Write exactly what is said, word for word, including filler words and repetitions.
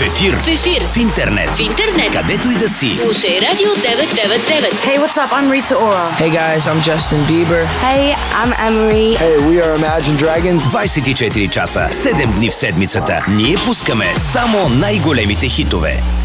ефир. В ефир. В интернет. В интернет. Където и да си. Слушай Радио деветстотин деветдесет и девет. Hey, what's up? I'm Rita Ora. Hey guys, I'm Justin Bieber. Hey, I'm Emery. Hey, we are Imagine Dragons. двайсет и четири часа, седем дни в седмицата. Ние пускаме само най-големите хитове.